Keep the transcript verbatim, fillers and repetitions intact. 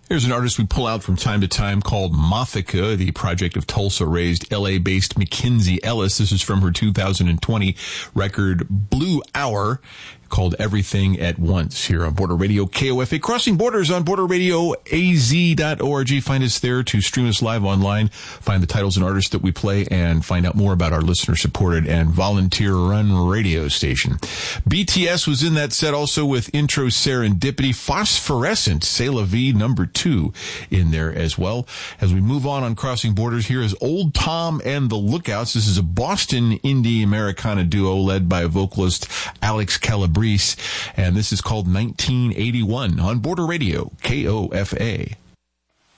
Here's an artist we pull out from time to time called Mothica, the project of Tulsa-raised L A-based Mackenzie Ellis. This is from her two thousand twenty record Blue Hour, called Everything at Once, here on Border Radio K O F A. Crossing Borders on border radio a z dot org. Find us there to stream us live online, find the titles and artists that we play, and find out more about our listener-supported and volunteer-run radio station. B T S was in that set also with Intro Serendipity. Phosphorescent, C'est La Vie, number two in there as well. As we move on on Crossing Borders, here is Old Tom and the Lookouts. This is a Boston indie Americana duo led by vocalist Alex Calabrese, and this is called nineteen eighty-one on Border Radio K O F A.